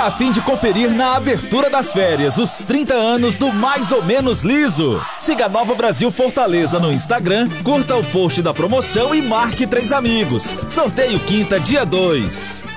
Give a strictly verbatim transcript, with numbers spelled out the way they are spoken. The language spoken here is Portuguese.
Tá a fim de conferir na abertura das férias os trinta anos do Mais ou Menos Liso? Siga Nova Brasil Fortaleza no Instagram, curta o post da promoção e marque três amigos. Sorteio quinta, dia dois.